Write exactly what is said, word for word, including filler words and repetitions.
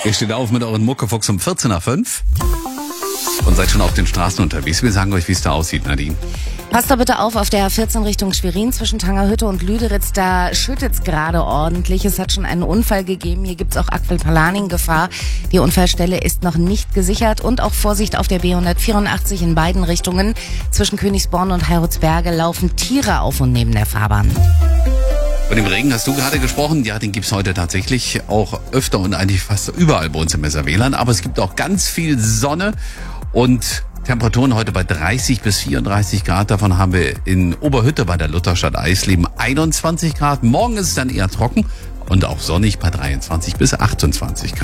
Ihr steht auf mit euren Muckefuchs um vierzehn nach fünf und seid schon auf den Straßen unterwegs. Wir sagen euch, wie es da aussieht, Nadine. Passt doch bitte auf, auf der A vierzehn Richtung Schwerin zwischen Tangerhütte und Lüderitz, da schüttet's gerade ordentlich. Es hat schon einen Unfall gegeben. Hier gibt's auch Aqualpalaning-Gefahr. Die Unfallstelle ist noch nicht gesichert und auch Vorsicht auf der B hundertvierundachtzig in beiden Richtungen. Zwischen Königsborn und Heiritzberge laufen Tiere auf und neben der Fahrbahn. Von dem Regen hast du gerade gesprochen. Ja, den gibt's heute tatsächlich auch öfter und eigentlich fast überall bei uns im Messerwählern. Aber es gibt auch ganz viel Sonne und Temperaturen heute bei dreißig bis vierunddreißig Grad. Davon haben wir in Oberhütte bei der Lutherstadt Eisleben einundzwanzig Grad. Morgen ist es dann eher trocken und auch sonnig bei dreiundzwanzig bis achtundzwanzig Grad.